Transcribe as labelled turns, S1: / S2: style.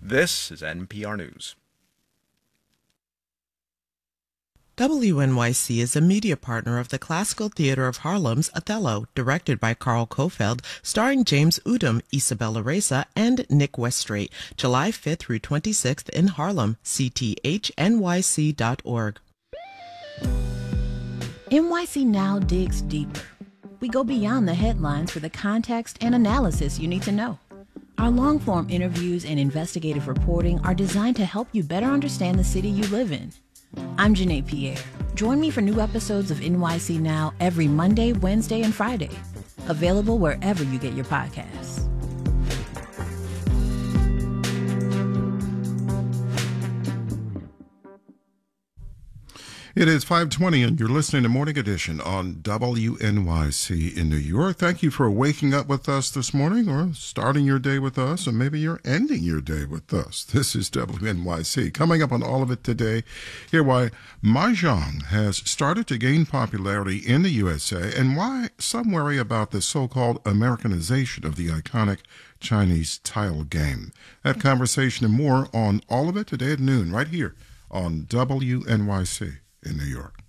S1: This is NPR News.
S2: WNYC is a media partner of the Classical Theater of Harlem's Othello, directed by Carl Kofeld, starring James Udom, Isabella Reza, and Nick Westrate, July 5th through 26th in Harlem, cthnyc.org.
S3: NYC Now digs deeper. We go beyond the headlines for the context and analysis you need to know. Our long-form interviews and investigative reporting are designed to help you better understand the city you live in. I'm Janae Pierre. Join me for new episodes of NYC Now every Monday, Wednesday, and Friday. Available wherever you get your podcasts.
S4: It is 5:20 and you're listening to Morning Edition on WNYC in New York. Thank you for waking up with us this morning, or starting your day with us, or maybe you're ending your day with us. This is WNYC. Coming up on all of it today, hear why Mahjong has started to gain popularity in the USA and why some worry about the so-called Americanization of the iconic Chinese tile game. That conversation and more on all of it today at noon, right here on WNYC in New York.